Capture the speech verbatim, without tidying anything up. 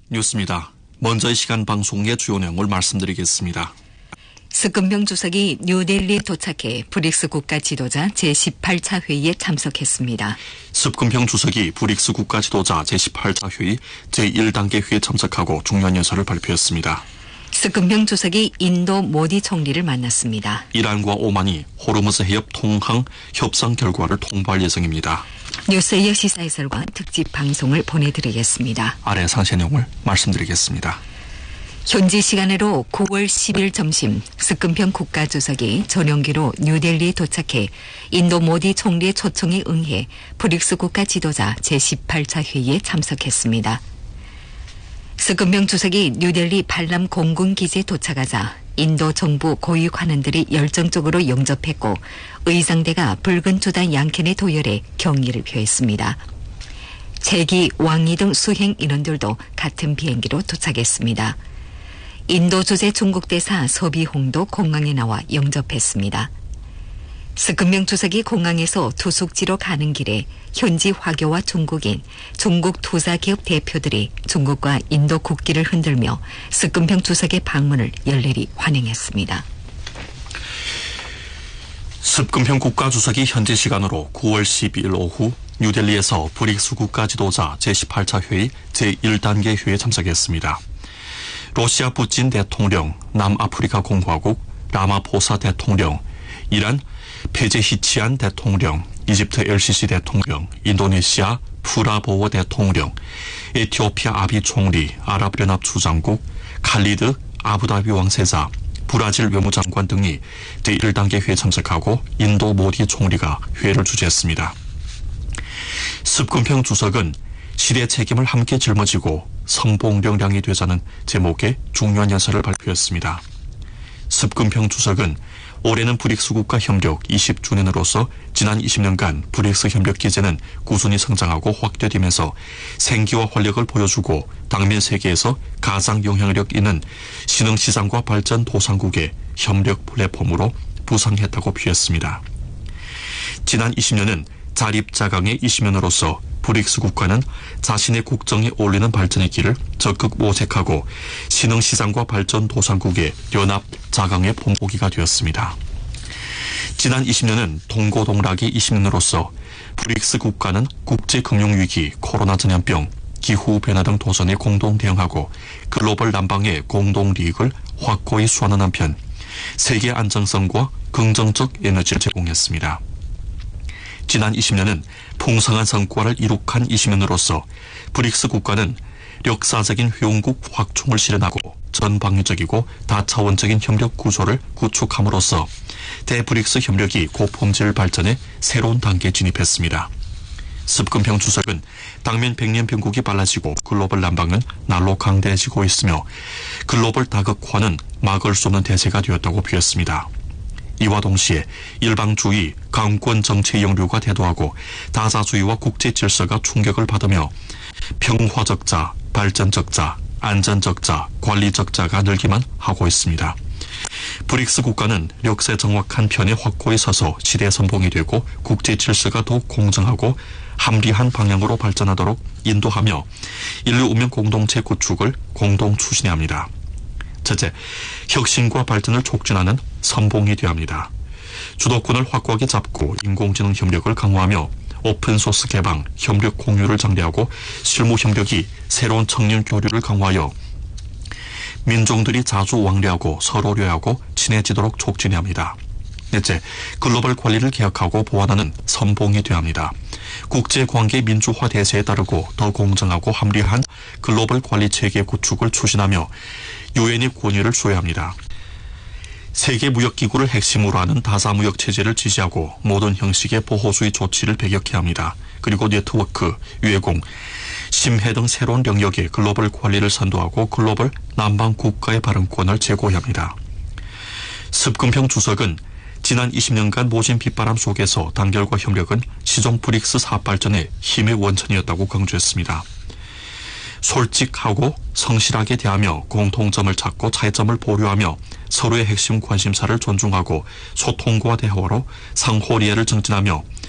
뉴스입니다. 먼저 이 시간 방송의 주요 내용을 말씀드리겠습니다. 스끈평 주석이 뉴델리에 도착해 브릭스 국가 지도자 제십팔 차 회의에 참석했습니다. 스끈평 주석이 브릭스 국가 지도자 제십팔 차 회의 제일 단계 회의에 참석하고 중요한 연설을 발표했습니다. 스끈평 주석이 인도 모디 총리를 만났습니다. 이란과 오만이 호르무즈 해협 통항 협상 결과를 통보할 예정입니다. 뉴스에이어 시사해설과 특집 방송을 보내드리겠습니다. 아래 상세 내용을 말씀드리겠습니다. 현지 시간으로 구월 십일 점심 스끈평 국가주석이 전용기로 뉴델리에 도착해 인도 모디 총리의 초청에 응해 브릭스 국가 지도자 제십팔 차 회의에 참석했습니다. 스끈평 주석이 뉴델리 발람 공군기지에 도착하자 인도 정부 고위 관원들이 열정적으로 영접했고 의상대가 붉은 조단 양캔에 도열해 경의를 표했습니다. 재기, 왕이 등 수행 인원들도 같은 비행기로 도착했습니다. 인도 주재 중국 대사 서비홍도 공항에 나와 영접했습니다. 스끈평 주석이 공항에서 투숙지로 가는 길에 현지 화교와 중국인, 중국 투자기업 대표들이 중국과 인도 국기를 흔들며 스끈평 주석의 방문을 열렬히 환영했습니다. 스끈평 국가주석이 현지 시간으로 구월 십이일 오후 뉴델리에서 브릭스 국가 지도자 제십팔 차 회의 제일 단계 회의에 참석했습니다. 러시아 푸틴 대통령, 남아프리카 공화국 라마포사 대통령, 이란 페제히치안 대통령, 이집트 엘시시 대통령, 인도네시아 프라보워 대통령, 에티오피아 아비 총리, 아랍연합 주장국, 칼리드 아부다비 왕세자, 브라질 외무장관 등이 제일 단계 회의에 참석하고 인도 모디 총리가 회의를 주재했습니다. 스끈평 주석은 시대 책임을 함께 짊어지고 성봉령량이 되자는 제목의 중요한 연설을 발표했습니다. 스끈평 주석은 올해는 브릭스 국가 협력 이십 주년으로서 지난 이십 년간 브릭스 협력 기제는 꾸준히 성장하고 확대되면서 생기와 활력을 보여주고 당면 세계에서 가장 영향력 있는 신흥시장과 발전 도상국의 협력 플랫폼으로 부상했다고 표했습니다. 지난 이십 년은 자립자강의 이십 년으로서 브릭스 국가는 자신의 국정에 어울리는 발전의 길을 적극 모색하고 신흥시장과 발전 도상국의 연합 자강의 본보기가 되었습니다. 지난 이십 년은 동고동락의 이십 년으로서 브릭스 국가는 국제금융위기, 코로나 전염병, 기후변화 등 도전에 공동 대응하고 글로벌 난방의 공동 리익을 확고히 수하는 한편 세계 안정성과 긍정적 에너지를 제공했습니다. 지난 이십 년은 풍성한 성과를 이룩한 이십 년으로서 브릭스 국가는 역사적인 회원국 확충을 실현하고 전방위적이고 다차원적인 협력 구조를 구축함으로써 대브릭스 협력이 고품질 발전의 새로운 단계에 진입했습니다. 스끈평 주석은 당면 백년 변국이 빨라지고 글로벌 난방은 날로 강대해지고 있으며 글로벌 다극화는 막을 수 없는 대세가 되었다고 표했습니다. 이와 동시에 일방주의, 강권 정치의 영류가 대도하고 다자주의와 국제 질서가 충격을 받으며 평화적자, 발전적자, 안전적자, 관리적자가 늘기만 하고 있습니다. 브릭스 국가는 역사 정확한 편에 확고히 서서 시대 선봉이 되고 국제 질서가 더욱 공정하고 합리한 방향으로 발전하도록 인도하며 인류 운명 공동체 구축을 공동 추진해야 합니다. 첫째, 혁신과 발전을 촉진하는 선봉이 되어야 합니다. 주도권을 확고하게 잡고 인공지능 협력을 강화하며 오픈소스 개방, 협력 공유를 장려하고 실무 협력이 새로운 청년 교류를 강화하여 민족들이 자주 왕래하고 서로 료하고 친해지도록 촉진해야 합니다. 넷째, 글로벌 관리를 개혁하고 보완하는 선봉이 되어야 합니다. 국제관계 민주화 대세에 따르고 더 공정하고 합리한 글로벌 관리 체계 구축을 추진하며 유엔의 권위를 수여야 합니다. 세계무역기구를 핵심으로 하는 다사무역 체제를 지지하고 모든 형식의 보호주의 조치를 배격해야 합니다. 그리고 네트워크, 유해공, 심해 등 새로운 영역의 글로벌 관리를 선도하고 글로벌 남방 국가의 발언권을 제고해야 합니다. 스끈평 주석은 지난 이십 년간 모진 빗바람 속에서 단결과 협력은 시종 브릭스 사업 발전의 힘의 원천이었다고 강조했습니다. 솔직하고 성실하게 대하며 공통점을 찾고 차이점을 보류하며 서로의 핵심 관심사를 존중하고 소통과 대화로 상호 이해를 증진하며